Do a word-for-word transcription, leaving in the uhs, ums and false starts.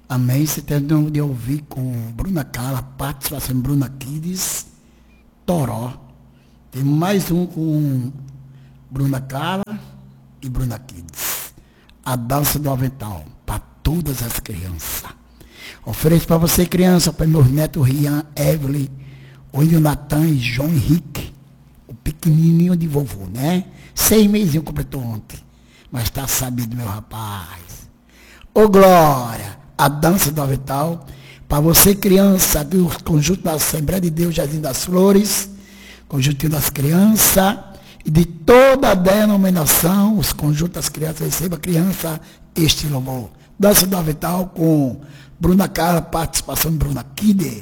Amém. Você terminou de ouvir com Bruna Carla, participação de Bruna Kids, Toró. Tem mais um com Bruna Carla e Bruna Kids. A dança do avental, para todas as crianças. Ofereço para você, criança, para meus netos Rian, Evelyn, William Natan e João Henrique. O pequenininho de vovô, né? Seis mesinhos completou ontem. Mas está sabido, meu rapaz. Ô, Glória! A dança do avental, para você criança, do conjunto da Assembleia de Deus Jardim das Flores, conjunto das crianças, e de toda a denominação, os conjuntos das crianças, receba criança este louvor. Dança do avental com Bruna Carla, participação de Bruna Kide.